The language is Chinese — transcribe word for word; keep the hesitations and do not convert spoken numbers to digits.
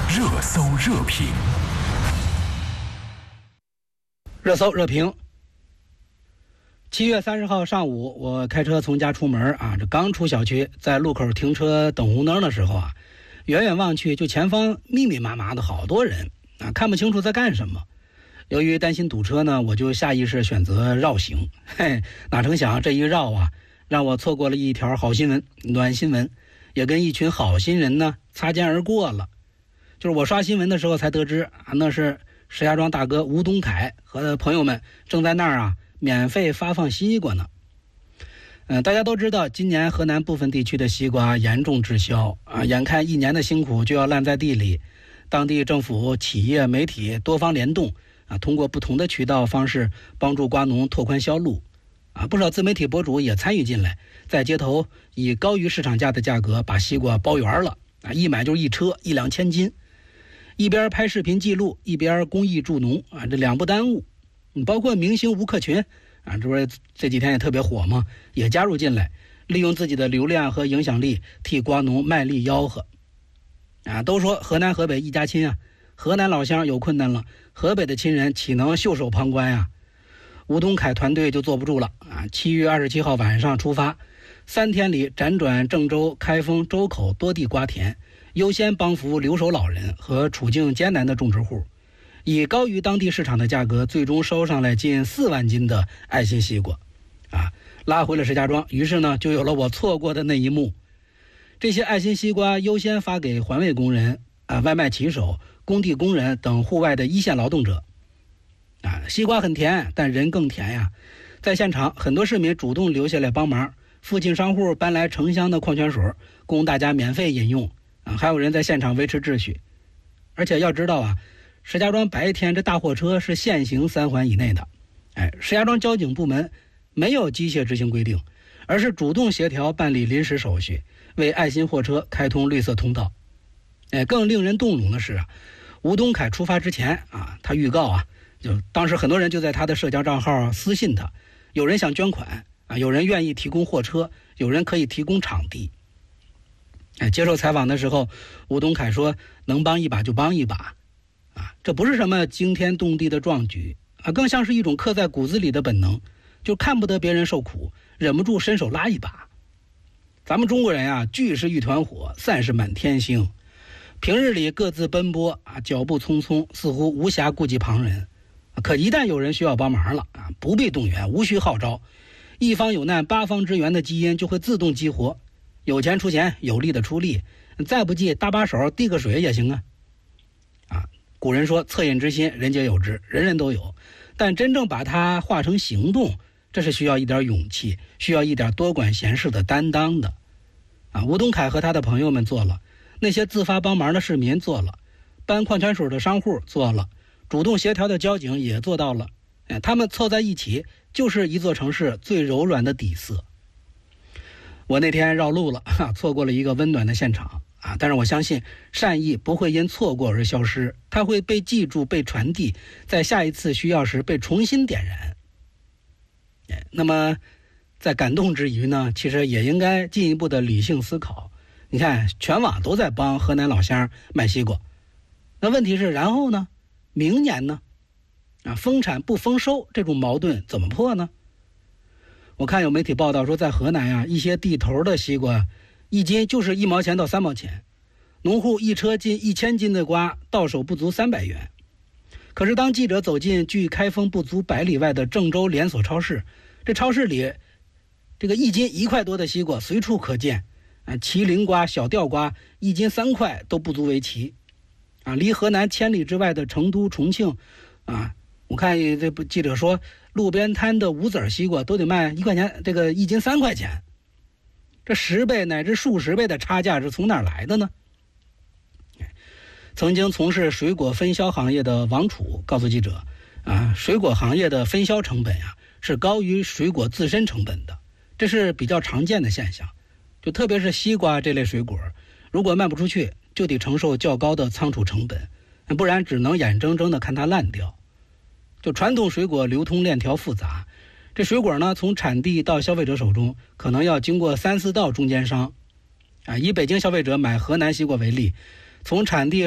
热搜热评， 热搜热评。七月三十号上午，我开车从家出门啊，这刚出小区，在路口停车等红灯的时候啊，远远望去，就前方密密麻麻的好多人啊，看不清楚在干什么。由于担心堵车呢，我就下意识选择绕行。嘿，哪成想这一绕啊，让我错过了一条好新闻、暖新闻，也跟一群好心人呢擦肩而过了。就是我刷新闻的时候才得知啊，那是石家庄大哥吴东凯和朋友们正在那儿啊免费发放西瓜呢。嗯、呃，大家都知道，今年河南部分地区的西瓜严重滞销啊，眼看一年的辛苦就要烂在地里，当地政府、企业、媒体多方联动啊，通过不同的渠道方式帮助瓜农拓宽销路啊，不少自媒体博主也参与进来，在街头以高于市场价的价格把西瓜包圆了啊，一买就是一车一两千斤。一边拍视频记录，一边公益助农啊，这两不耽误。包括明星吴克群啊，这不是这几天也特别火吗？也加入进来，利用自己的流量和影响力替瓜农卖力吆喝。啊，都说河南河北一家亲啊，河南老乡有困难了，河北的亲人岂能袖手旁观呀？吴东凯团队就坐不住了啊！七月二十七号晚上出发，三天里辗转郑州、开封、周口多地瓜田。优先帮扶留守老人和处境艰难的种植户，以高于当地市场的价格，最终收上来近四万斤的爱心西瓜，啊，拉回了石家庄。于是呢，就有了我错过的那一幕。这些爱心西瓜优先发给环卫工人、啊外卖骑手、工地工人等户外的一线劳动者。啊，西瓜很甜，但人更甜呀！在现场，很多市民主动留下来帮忙，附近商户搬来成箱的矿泉水，供大家免费饮用。还有人在现场维持秩序。而且要知道啊，石家庄白天这大货车是限行三环以内的。哎，石家庄交警部门没有机械执行规定，而是主动协调办理临时手续，为爱心货车开通绿色通道。哎，更令人动容的是啊，吴东凯出发之前啊，他预告啊，就当时很多人就在他的社交账号私信他，有人想捐款啊，有人愿意提供货车，有人可以提供场地。哎，接受采访的时候，吴东凯说：“能帮一把就帮一把，啊，这不是什么惊天动地的壮举啊，更像是一种刻在骨子里的本能，就看不得别人受苦，忍不住伸手拉一把。咱们中国人啊，聚是一团火，散是满天星。平日里各自奔波啊，脚步匆匆，似乎无暇顾及旁人。可一旦有人需要帮忙了啊，不必动员，无需号召，一方有难，八方支援的基因就会自动激活。”有钱出钱，有力的出力，再不济搭把手递个水也行啊！啊，古人说恻隐之心人皆有之，人人都有，但真正把它化成行动，这是需要一点勇气，需要一点多管闲事的担当的。啊，吴东凯和他的朋友们做了，那些自发帮忙的市民做了，搬矿泉水的商户做了，主动协调的交警也做到了。哎，他们凑在一起，就是一座城市最柔软的底色。我那天绕路了，哈，错过了一个温暖的现场啊！但是我相信善意不会因错过而消失，它会被记住、被传递，在下一次需要时被重新点燃。那么，在感动之余呢，其实也应该进一步的理性思考。你看，全网都在帮河南老乡卖西瓜，那问题是，然后呢？明年呢？啊，丰产不丰收这种矛盾怎么破呢？我看有媒体报道说，在河南呀、啊，一些地头的西瓜，一斤就是一毛钱到三毛钱，农户一车近一千斤的瓜，到手不足三百元。可是当记者走进距开封不足百里外的郑州连锁超市，这超市里，这个一斤一块多的西瓜随处可见，啊，麒麟瓜、小吊瓜一斤三块都不足为奇，啊，离河南千里之外的成都、重庆，啊。我看这不记者说，路边摊的无籽西瓜都得卖一块钱，这个一斤三块钱，这十倍乃至数十倍的差价是从哪儿来的呢？曾经从事水果分销行业的王楚告诉记者，啊，水果行业的分销成本呀、啊、是高于水果自身成本的，这是比较常见的现象。就特别是西瓜这类水果，如果卖不出去，就得承受较高的仓储成本，不然只能眼睁睁的看它烂掉。就传统水果流通链条复杂，这水果呢从产地到消费者手中可能要经过三四道中间商。啊，以北京消费者买河南西瓜为例，从产地